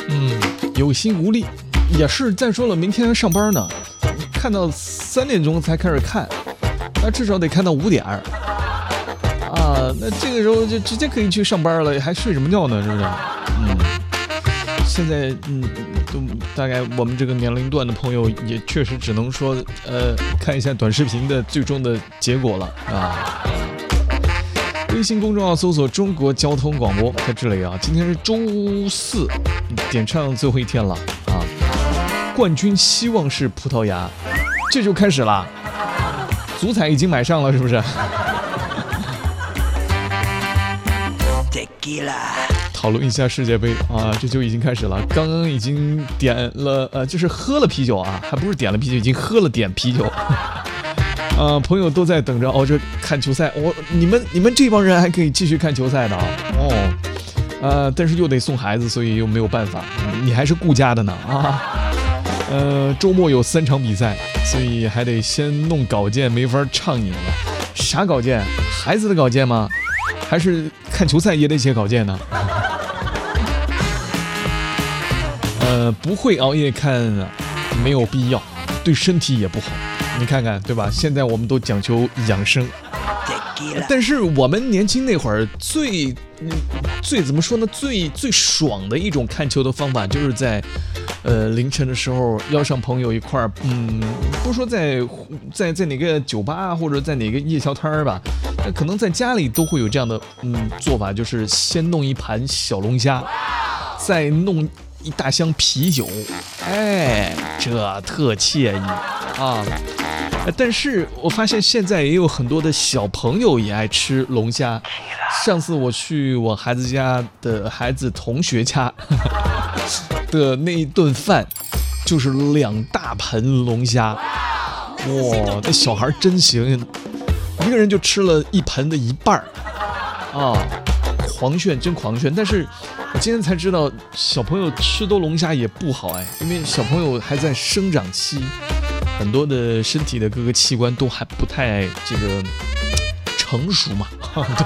有心无力，也是。再说了，明天上班呢，看到3点钟才开始看，那至少得看到5点啊。那这个时候就直接可以去上班了，还睡什么觉呢？是不是？现在都大概我们这个年龄段的朋友也确实只能说看一下短视频的最终的结果了啊。微信公众号搜索中国交通广播，在这里啊，今天是周4，点唱最后一天了啊。冠军希望是葡萄牙，这就开始了，足彩已经买上了，是不是？讨论一下世界杯啊，这就已经开始了。刚刚已经点了就是喝了啤酒啊，还不是点了啤酒，已经喝了点啤酒。朋友都在等着这看球赛。你们这帮人还可以继续看球赛的啊。但是又得送孩子，所以又没有办法。你还是顾家的呢啊。周末有3场比赛，所以还得先弄稿件，没法畅饮了。啥稿件？孩子的稿件吗？还是看球赛也得写稿件呢？不会熬夜看没有必要，对身体也不好。你看看，对吧？现在我们都讲究养生，但是我们年轻那会儿最怎么说呢？最爽的一种看球的方法，就是在凌晨的时候邀上朋友一块儿，不说在哪个酒吧或者在哪个夜宵摊吧，可能在家里都会有这样的做法，就是先弄一盘小龙虾，再弄一大箱啤酒，这特惬意啊！但是我发现现在也有很多的小朋友也爱吃龙虾。上次我去我孩子家的孩子同学家的那一顿饭，就是2大盆龙虾，哇，那小孩真行，一个人就吃了1盆的1半啊，狂炫，真狂炫！但是我今天才知道，小朋友吃多龙虾也不好因为小朋友还在生长期，很多的身体的各个器官都还不太这个成熟嘛，对